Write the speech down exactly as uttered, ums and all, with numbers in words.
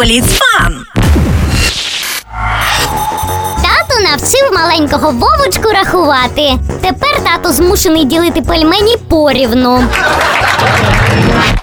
Blitz Fun. Тато навчив маленького Вовочку рахувати. Тепер тато змушений ділити пельмені порівну.